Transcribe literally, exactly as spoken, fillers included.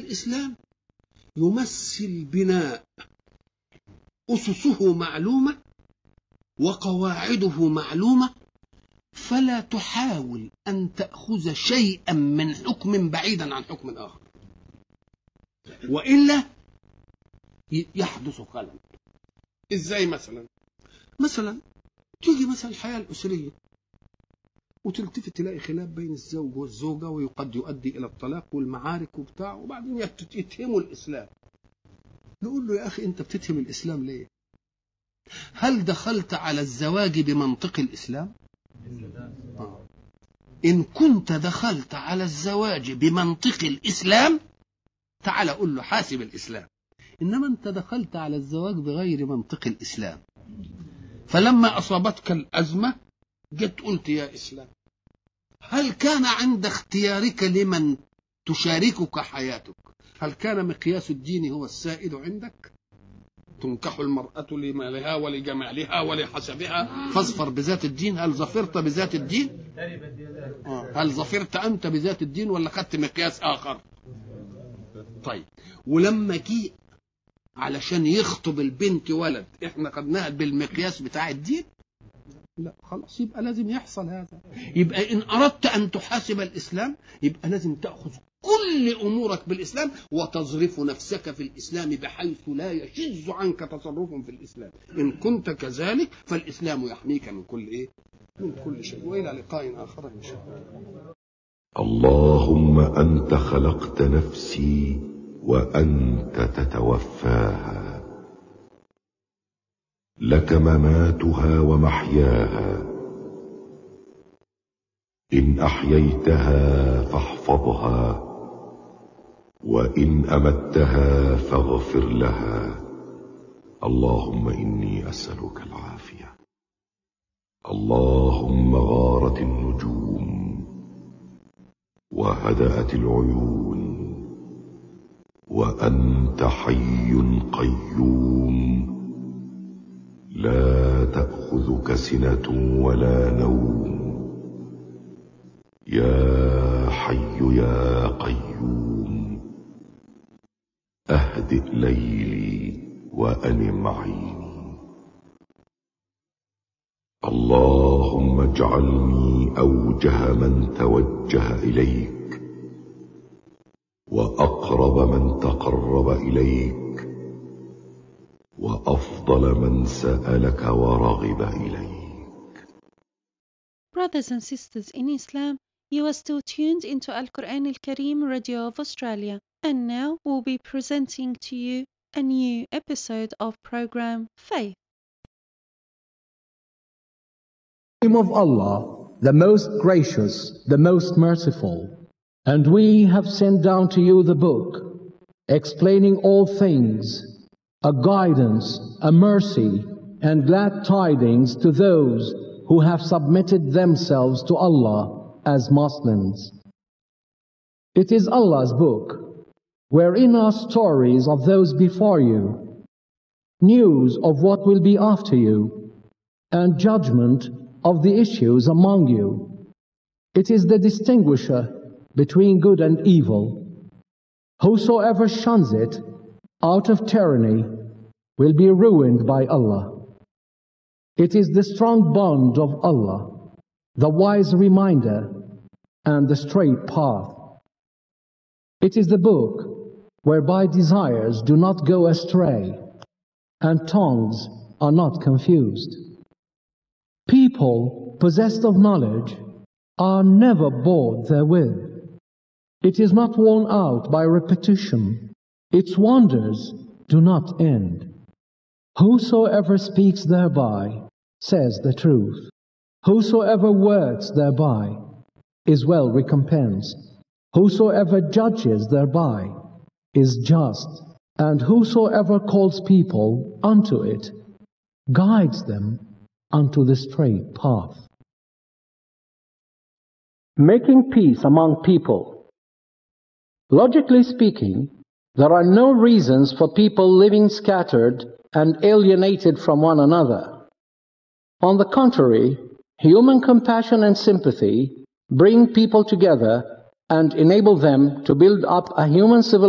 الإسلام يمثل بناء أسسه معلومة وقواعده معلومة، فلا تحاول أن تأخذ شيئا من حكم بعيدا عن حكم آخر، وإلا يحدث خلل. إزاي مثلا؟ مثلا تيجي مثلا الحياة الأسرية وتلتفت تلاقي خلاف بين الزوج والزوجة وقد يؤدي إلى الطلاق والمعارك وبتاع، وبعدين يتهموا الإسلام. نقول له يا أخي أنت بتتهم الإسلام ليه؟ هل دخلت على الزواج بمنطق الإسلام؟ آه. إن كنت دخلت على الزواج بمنطق الإسلام تعال أقول له حاسب الإسلام. إنما أنت دخلت على الزواج بغير منطق الإسلام، فلما أصابتك الأزمة جت قلت يا إسلام، هل كان عند اختيارك لمن تشاركك حياتك هل كان مقياس الدين هو السائد عندك؟ تنكح المرأة لمالها ولجمالها ولحسبها فاظفر بذات الدين. هل ظفرت بذات الدين؟ هل ظفرت أنت بذات الدين ولا خدت مقياس آخر؟ طيب، ولما جي علشان يخطب البنت ولد احنا خدناها بالمقياس بتاع الدين؟ لا، خلاص، يبقى لازم يحصل هذا. يبقى إن أردت أن تحاسب الإسلام يبقى لازم تأخذ كل أمورك بالإسلام وتظرف نفسك في الإسلام بحيث لا يشذ عنك تصرف في الإسلام. إن كنت كذلك فالإسلام يحميك من كل إيه؟ من كل شيء. وإلى لقاء آخر إن شاء الله. اللهم أنت خلقت نفسي وأنت تتوفاها، لك مماتها ومحياها، إن أحييتها فاحفظها، وإن أمتها فاغفر لها. اللهم إني أسألك العافية. اللهم غارت النجوم وهدأت العيون، وأنت حي قيوم لا تأخذك سنة ولا نوم. يا حي يا قيوم أهدئ ليلي وأنم عيني. اللهم اجعلني أوجه من توجه إليك وأقرب من تقرب إليك وأفضل من سألك ورغب إليك. Brothers and sisters in Islam, you are still tuned into Al-Quran Al-Kareem Radio of Australia, and now we'll be presenting to you a new episode of program Faith. In the name of Allah, the most gracious, the most merciful. And we have sent down to you the book, explaining all things, a guidance, a mercy, and glad tidings to those who have submitted themselves to Allah as Muslims. It is Allah's book, wherein are stories of those before you, news of what will be after you, and judgment of the issues among you. It is the distinguisher between good and evil. Whosoever shuns it out of tyranny will be ruined by Allah. It is the strong bond of Allah, the wise reminder, and the straight path. It is the book whereby desires do not go astray, and tongues are not confused. People possessed of knowledge are never bored therewith. It is not worn out by repetition. Its wonders do not end. Whosoever speaks thereby says the truth. Whosoever works thereby is well recompensed. Whosoever judges thereby is just. And whosoever calls people unto it guides them unto the straight path. Making peace among people. Logically speaking, there are no reasons for people living scattered and alienated from one another. On the contrary, human compassion and sympathy bring people together and enable them to build up a human civilization